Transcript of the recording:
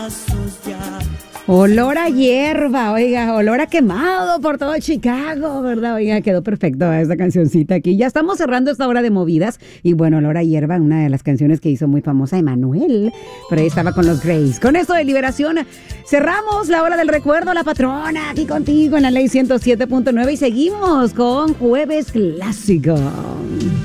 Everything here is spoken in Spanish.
Olor a hierba, oiga, olor a quemado por todo Chicago, ¿verdad? Oiga, quedó perfecto esta cancioncita aquí. Ya estamos cerrando esta hora de movidas. Y bueno, olor a hierba, una de las canciones que hizo muy famosa Emanuel. Pero ahí estaba con los Grays. Con esto de Liberación, cerramos la hora del recuerdo. La patrona aquí contigo en la Ley 107.9 y seguimos con Jueves Clásico.